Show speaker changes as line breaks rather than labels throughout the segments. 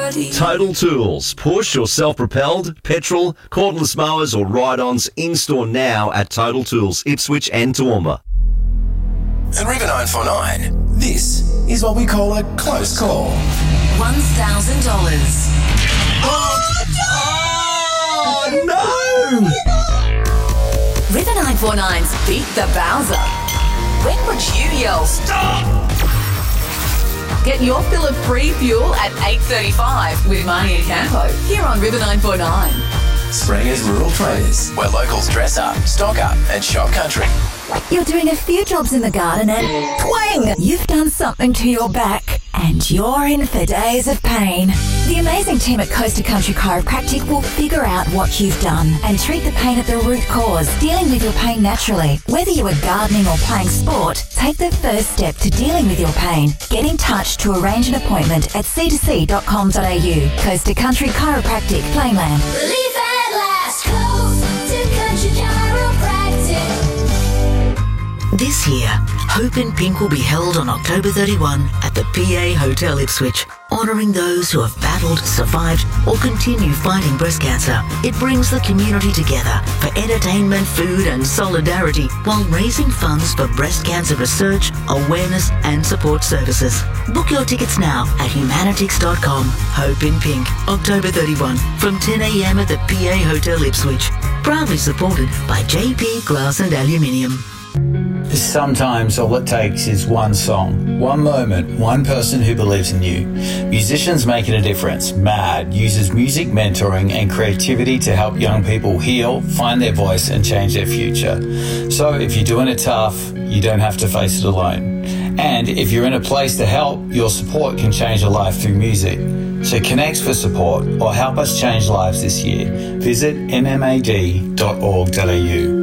Birdie.
Total Tools. Push or self-propelled, petrol, cordless mowers or ride-ons in-store now at Total Tools, Ipswich and Toowoomba.
At River 949, this is what we call a close call.
$1,000.
Oh, no!
River 949's Beat the Bowser. When would you yell, stop? Get your fill of free fuel at 8:35 with Marnie and Campo here on River 949.
Springer's Rural Traders, where locals dress up, stock up and shop country.
You're doing a few jobs in the garden and twang! You've done something to your back and you're in for days of pain. The amazing team at Coast to Country Chiropractic will figure out what you've done and treat the pain at the root cause, dealing with your pain naturally. Whether you are gardening or playing sport, take the first step to dealing with your pain. Get in touch to arrange an appointment at c2c.com.au. Coast to Country Chiropractic, Plainland.
Relief at last. Coast to Country Chiropractic.
This year, Hope in Pink will be held on October 31 at the PA Hotel Ipswich, honouring those who have battled, survived or continue fighting breast cancer. It brings the community together for entertainment, food and solidarity while raising funds for breast cancer research, awareness and support services. Book your tickets now at humanitix.com. Hope in Pink, October 31 from 10 a.m. at the PA Hotel Ipswich. Proudly supported by JP Glass and Aluminium.
Sometimes all it takes is one song, one moment, one person who believes in you. Musicians Making a Difference, MAD, uses music mentoring and creativity to help young people heal, find their voice and change their future. So if you're doing it tough, you don't have to face it alone. And if you're in a place to help, your support can change a life through music. So connect for support or help us change lives this year. Visit mmad.org.au.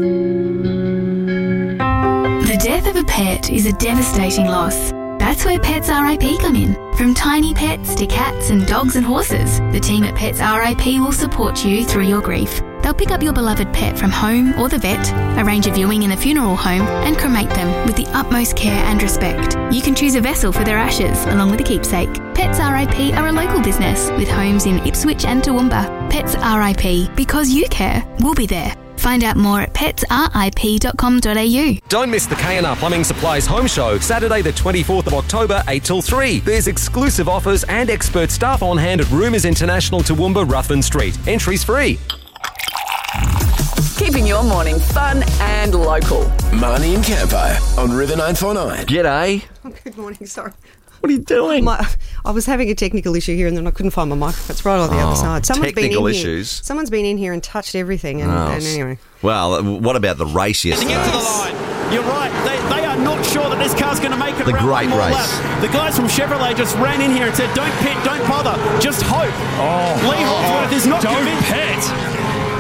The death of a pet is a devastating loss. That's where Pets RIP come in. From tiny pets to cats and dogs and horses, the team at Pets RIP will support you through your grief. They'll pick up your beloved pet from home or the vet, arrange a viewing in a funeral home, and cremate them with the utmost care and respect. You can choose a vessel for their ashes, along with a keepsake. Pets RIP are a local business with homes in Ipswich and Toowoomba. Pets RIP, because you care, we'll be there. Find out more at petsrip.com.au.
Don't miss the K&R Plumbing Supplies Home Show, Saturday the 24th of October, 8 till 3. There's exclusive offers and expert staff on hand at Rumours International, Toowoomba, Ruthven Street. Entries free.
Keeping your morning fun and local.
Marnie and Campo on River 949.
G'day.
Good morning, sorry.
What are you doing?
I was having a technical issue here and then I couldn't find my microphone. It's right on the other side.
Technical issues.
Someone's been in here and touched everything. And anyway.
Well, what about the race yesterday?
Get to the line. You're right. They are not sure that this car's going to make it
The
around
great
one more
race.
lap. The guys from Chevrolet just ran in here and said, don't pit, don't bother, just hope. Lee Holdsworth is not convinced.
Don't pit.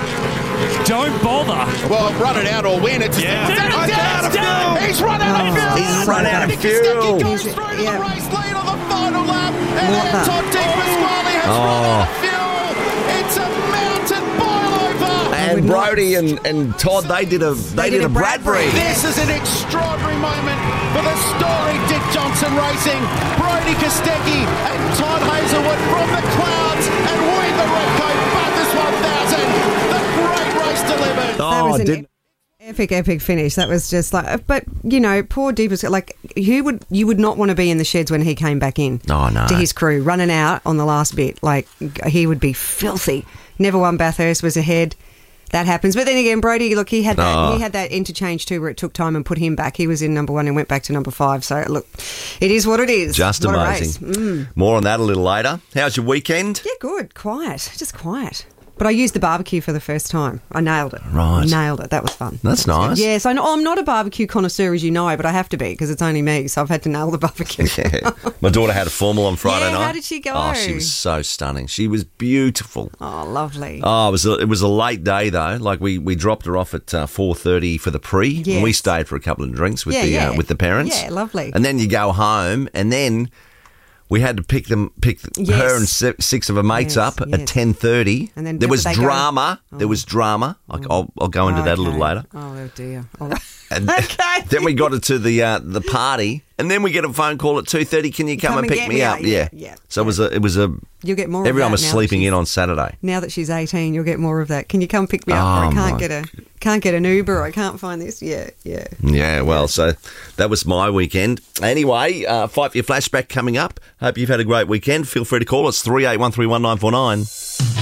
Don't bother.
Well, run it out or win. It's
Yeah.
out of fuel. He's run out of fuel.
He's run out of fuel.
Goes through to the race lead on the final lap. And Anton Di Pasquale has run out of fuel. It's a mountain boil over.
And Brody and Todd, they did a Bradbury.
This is an extraordinary moment for the story Dick Johnson Racing. Brody Kostecki and Todd Hazelwood from the clouds and win the Repco Bathurst 1000. The great race delivered.
That was an epic finish. That was just like, but you know, poor Deepers, like you would not want to be in the sheds when he came back in.
Oh, no.
To his crew, running out on the last bit. Like that would be filthy. Never won Bathurst, was ahead. That happens. But then again, Brody, look, he had that interchange too where it took time and put him back. He was in number 1 and went back to number 5. So look, it is what it is.
Just
what
amazing. More on that a little later. How's your weekend?
Yeah, good. Quiet. Just quiet. But I used the barbecue for the first time. I nailed it.
Right.
Nailed it. That was fun.
That's nice.
Yes, I know. I'm not a barbecue connoisseur, as you know, but I have to be because it's only me, so I've had to nail the barbecue.
Yeah. My daughter had a formal on Friday night.
How did she go?
Oh, she was so stunning. She was beautiful.
Oh, lovely.
Oh, it was a late day though. Like we dropped her off at 4:30 for the pre,
Yes.
and we stayed for a couple of drinks with the parents.
Yeah, lovely.
And then you go home, and then we had to pick her and 6 of her mates up at 10:30.
And then
there was
they
drama. There was drama. I'll go into that a little later.
Oh dear.
And then we got her to the party, And then we get a phone call at 2:30. Can you come and pick
get
me up?
Yeah.
So it was a.
You'll get more.
Everyone
of that
was sleeping in on Saturday.
Now that she's 18, you'll get more of that. Can you come pick me up? Or I can't get an Uber. Or I can't find this. Yeah.
Yeah, well, so that was my weekend. Anyway, Fight for Your Flashback coming up. Hope you've had a great weekend. Feel free to call us 38131949.